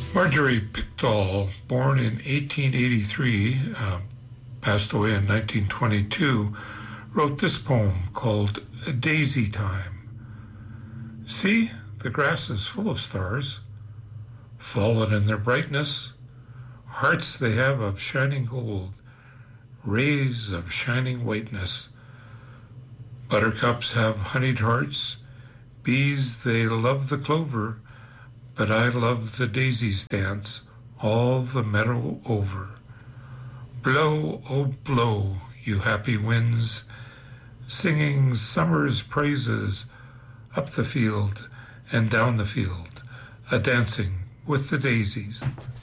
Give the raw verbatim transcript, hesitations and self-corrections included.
Marjorie Pickthall, born in eighteen eighty-three, uh, passed away in nineteen twenty-two, wrote this poem called Daisy Time. See, the grass is full of stars, fallen in their brightness. Hearts they have of shining gold, rays of shining whiteness. Buttercups have honeyed hearts, bees they love the clover, but I love the daisy's dance all the meadow over. Blow, oh blow, you happy winds, singing summer's praises up the field and down the field, a dancing with the daisies.